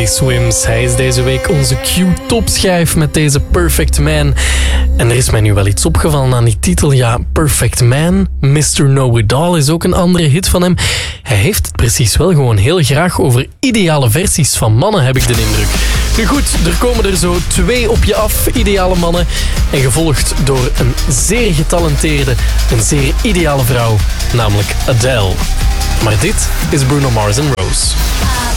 Teddy Swims. Hij is deze week onze Q-topschijf met deze Perfect Man. En er is mij nu wel iets opgevallen aan die titel. Ja, Perfect Man, Mr. Know-It-All is ook een andere hit van hem. Hij heeft het precies wel gewoon heel graag over ideale versies van mannen, heb ik de indruk. Nu goed, er komen er zo 2 op je af, ideale mannen. En gevolgd door een zeer getalenteerde, een zeer ideale vrouw, namelijk Adele. Maar dit is Bruno Mars en Rose.